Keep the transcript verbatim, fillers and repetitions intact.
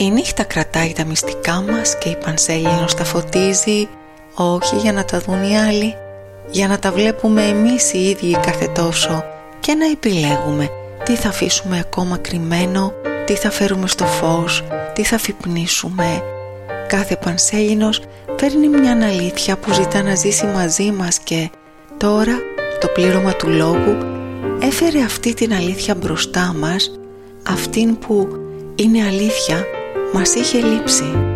Η νύχτα κρατάει τα μυστικά μας και η Πανσέλινος τα φωτίζει, όχι για να τα δουν οι άλλοι, για να τα βλέπουμε εμείς οι ίδιοι κάθε τόσο και να επιλέγουμε τι θα αφήσουμε ακόμα κρυμμένο, τι θα φέρουμε στο φως, τι θα αφυπνίσουμε. Κάθε Πανσέλινος παίρνει μια αλήθεια που ζητά να ζήσει μαζί μας και τώρα, το πλήρωμα του λόγου, έφερε αυτή την αλήθεια μπροστά μας, αυτήν που είναι αλήθεια, μας είχε λείψει.